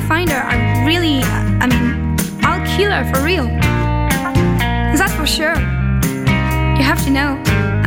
find her, I'll kill her for real. That's for sure. You have to know.